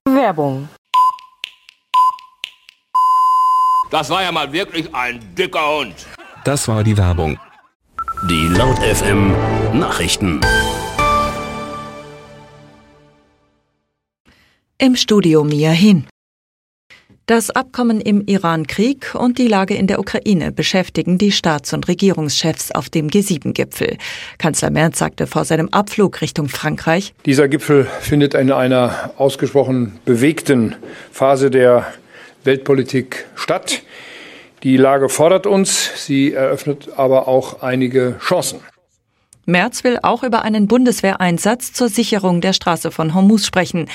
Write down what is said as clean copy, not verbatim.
Werbung. Das war ja mal wirklich ein dicker Hund. Das war die Werbung. Die Laut FM Nachrichten. Im Studio Mia Hin. Das Abkommen im Iran-Krieg und die Lage in der Ukraine beschäftigen die Staats- und Regierungschefs auf dem G7-Gipfel. Kanzler Merz sagte vor seinem Abflug Richtung Frankreich: Dieser Gipfel findet in einer ausgesprochen bewegten Phase der Weltpolitik statt. Die Lage fordert uns, sie eröffnet aber auch einige Chancen. Merz will auch über einen Bundeswehreinsatz zur Sicherung der Straße von Hormuz sprechen.